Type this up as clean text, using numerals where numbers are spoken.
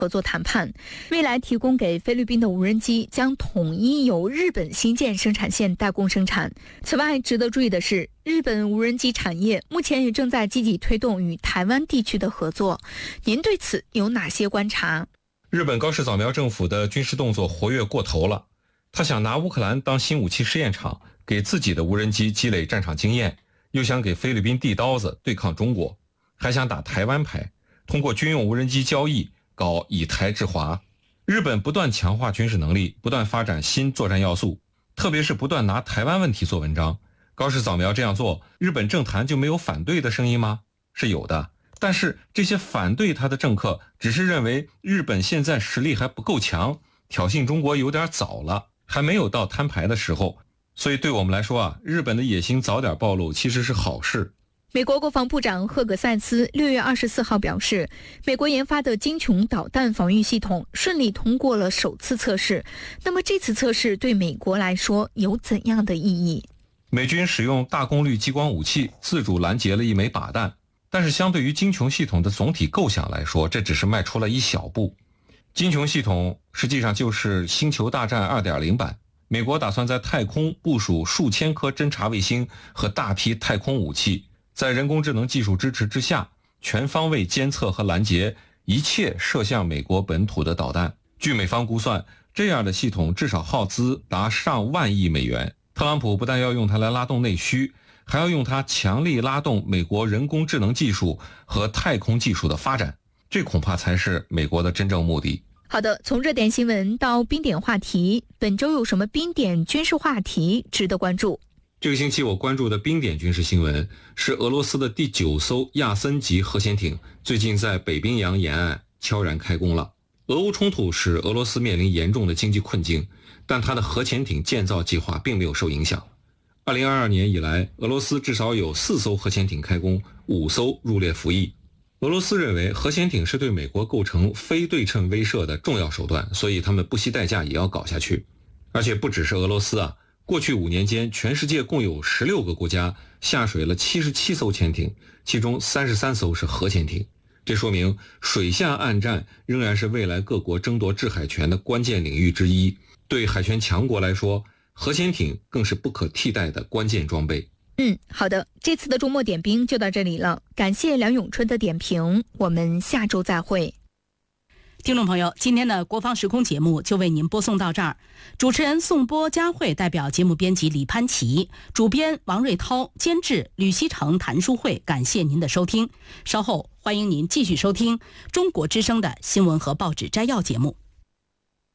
合作谈判，未来提供给菲律宾的无人机将统一由日本新建生产线代工生产。此外，值得注意的是，日本无人机产业目前也正在积极推动与台湾地区的合作。您对此有哪些观察？ 日本高市早苗政府的军事动作活跃过头了，他想拿乌克兰当新武器试验场，给自己的无人机积累战场经验，又想给菲律宾递刀子对抗中国，还想打台湾牌，通过军用无人机交易搞以台制华。日本不断强化军事能力，不断发展新作战要素，特别是不断拿台湾问题做文章。高市早苗这样做，日本政坛就没有反对的声音吗？是有的，但是这些反对他的政客只是认为日本现在实力还不够强，挑衅中国有点早了，还没有到摊牌的时候。所以对我们来说日本的野心早点暴露其实是好事。 美国国防部长赫格塞斯6月24号表示，美国研发的精穹导弹防御系统顺利通过了首次测试。那么这次测试对美国来说有怎样的意义？ 美军使用大功率激光武器自主拦截了一枚靶弹，但是相对于精穹系统的总体构想来说，这只是迈出了一小步。精穹系统实际上就是星球大战 2.0 版，美国打算在太空部署数千颗侦察卫星和大批太空武器，在人工智能技术支持之下，全方位监测和拦截一切射向美国本土的导弹。据美方估算，这样的系统至少耗资达上万亿美元。特朗普不但要用它来拉动内需，还要用它强力拉动美国人工智能技术和太空技术的发展，这恐怕才是美国的真正目的。 好的，从热点新闻到冰点话题，本周有什么冰点军事话题值得关注？ 这个星期我关注的冰点军事新闻是俄罗斯的第9艘亚森级核潜艇最近在北冰洋沿岸悄然开工了。俄乌冲突使俄罗斯面临严重的经济困境，但它的核潜艇建造计划并没有受影响。2022年以来，俄罗斯至少有4艘核潜艇开工，5艘入列服役。俄罗斯认为核潜艇是对美国构成非对称威慑的重要手段，所以他们不惜代价也要搞下去。而且不只是俄罗斯过去5年间，全世界共有16个国家下水了77艘潜艇，其中33艘是核潜艇。这说明水下岸战仍然是未来各国争夺制海权的关键领域之一。对海权强国来说，核潜艇更是不可替代的关键装备。 好的，这次的周末点兵就到这里了，感谢梁永春的点评，我们下周再会。 听众朋友，今天的国防时空节目就为您播送到这儿。主持人宋波、佳慧代表节目编辑李潘琪，主编王瑞涛，监制吕希成、谭淑慧，感谢您的收听。稍后欢迎您继续收听中国之声的新闻和报纸摘要节目。